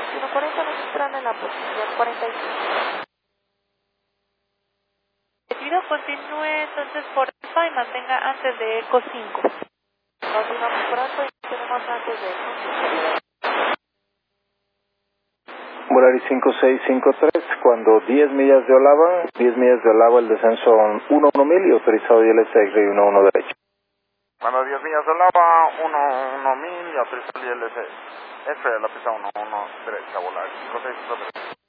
2140, nos esperan en la posición 45. Recibido, continúe entonces por alfa y mantenga antes de eco 5. Continuamos por alto y tenemos antes de eco 5. Volaris 5653, cuando 10 millas de Olava, el descenso 11.000 y autorizado ILS X-Ray 11 derecho. Cuando 10 millas de Olava, 11.000 y autorizado ILS X-Ray, la pista 11 derecha, Volaris 5653.